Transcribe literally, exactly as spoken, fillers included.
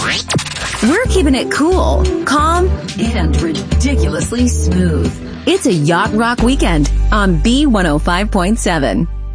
We're keeping it cool, calm, and ridiculously smooth. It's a Yacht Rock weekend on B one oh five point seven.